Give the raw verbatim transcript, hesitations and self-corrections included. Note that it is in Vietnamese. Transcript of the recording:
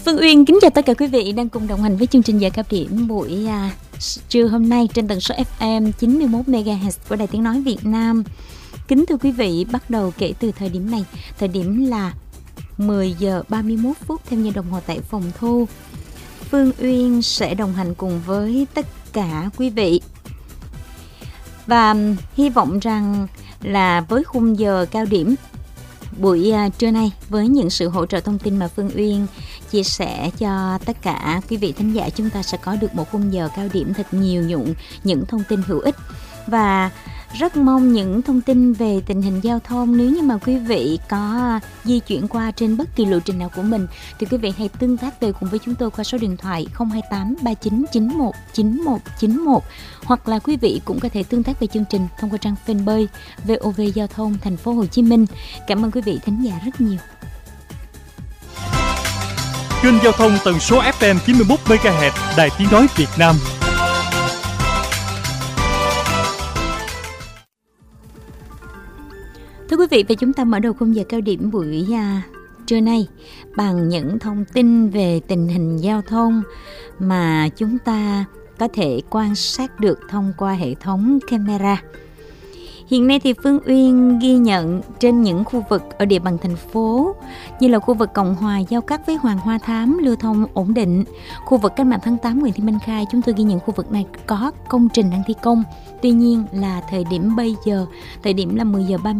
Phương Uyên kính chào tất cả quý vị đang cùng đồng hành với chương trình Giờ Cao Điểm buổi à, trưa hôm nay trên tần số ép em chín mươi mốt mê ga héc của Đài Tiếng Nói Việt Nam. Kính thưa quý vị, bắt đầu kể từ thời điểm này, thời điểm là mười giờ ba mươi mốt phút theo giờ đồng hồ tại phòng thu. Phương Uyên sẽ đồng hành cùng với tất cả quý vị. Và hy vọng rằng là với khung giờ cao điểm buổi uh, trưa nay, với những sự hỗ trợ thông tin mà Phương Uyên chia sẻ cho tất cả quý vị thính giả, chúng ta sẽ có được một khung giờ cao điểm thật nhiều nhuận những thông tin hữu ích. Và rất mong những thông tin về tình hình giao thông, nếu như mà quý vị có di chuyển qua trên bất kỳ lộ trình nào của mình thì quý vị hãy tương tác về cùng với chúng tôi qua số điện thoại không hai tám ba chín chín một chín một chín một, hoặc là quý vị cũng có thể tương tác về chương trình thông qua trang fanpage vê o vê Giao thông Thành phố Hồ Chí Minh. Cảm ơn quý vị thính giả rất nhiều. Kênh giao thông tần số ép em chín mươi mốt mê ga héc Đài Tiếng Nói Việt Nam. Thưa quý vị, và chúng ta mở đầu khung giờ cao điểm buổi à, trưa nay bằng những thông tin về tình hình giao thông mà chúng ta có thể quan sát được thông qua hệ thống camera. Hiện nay thì Phương Uyên ghi nhận trên những khu vực ở địa bàn thành phố như là khu vực Cộng Hòa giao cắt với Hoàng Hoa Thám lưu thông ổn định. Khu vực Cách mạng tháng tám Nguyễn Thị Minh Khai, chúng tôi ghi nhận khu vực này có công trình đang thi công. Tuy nhiên là thời điểm bây giờ, thời điểm là mười giờ ba mươi